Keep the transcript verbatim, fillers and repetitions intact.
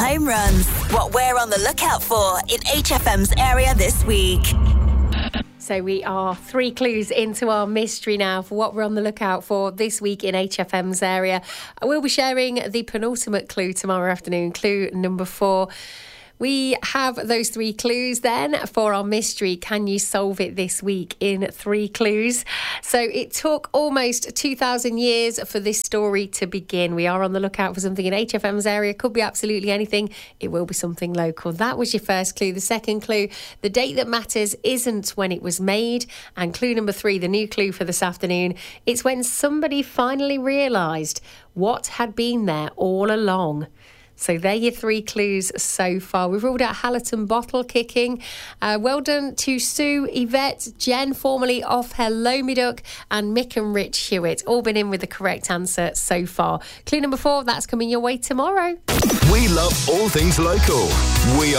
home runs. What we're on the lookout for in H F M's area this week. So we are three clues into our mystery now for what we're on the lookout for this week in H F M's area. We'll be sharing the penultimate clue tomorrow afternoon, clue number four. We have those three clues then for our mystery. Can you solve it this week in three clues? So it took almost two thousand years for this story to begin. We are on the lookout for something in H F M's area. Could be absolutely anything. It will be something local. That was your first clue. The second clue, the date that matters isn't when it was made. And clue number three, the new clue for this afternoon, it's when somebody finally realised what had been there all along. So they're your three clues so far. We've ruled out Hallerton bottle kicking. Uh, well done to Sue, Yvette, Jen, formerly off Hello Me Duck, and Mick and Rich Hewitt. All been in with the correct answer so far. Clue number four, that's coming your way tomorrow. We love all things local. We